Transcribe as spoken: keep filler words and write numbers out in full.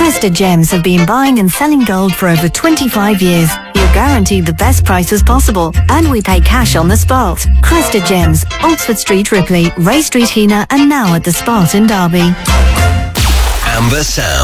Cresta Gems have been buying and selling gold for over twenty-five years. You're guaranteed the best prices possible, and we pay cash on the spot. Cresta Gems, Oxford Street, Ripley, Ray Street, Hena, and now at the Spot in Derby. Amber Sound.